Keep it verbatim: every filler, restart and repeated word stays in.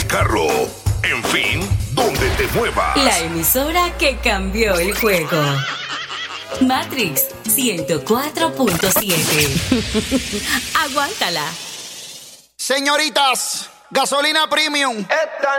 carro, en fin, donde te muevas. La emisora que cambió el juego. Matrix ciento cuatro punto siete. Aguántala. Señoritas, gasolina premium. Esta